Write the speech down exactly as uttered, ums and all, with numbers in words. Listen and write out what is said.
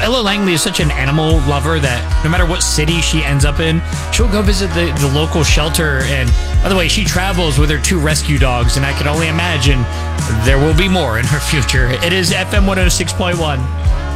Ella Langley is such an animal lover that no matter what city she ends up in, she'll go visit the, the local shelter. And by the way, she travels with her two rescue dogs, and I can only imagine there will be more in her future. It is F M one oh six point one.